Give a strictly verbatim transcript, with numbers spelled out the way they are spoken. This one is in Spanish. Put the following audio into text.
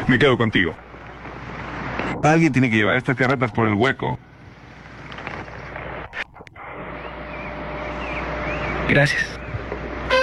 Me quedo contigo. Alguien tiene que llevar estas carretas por el hueco. Gracias.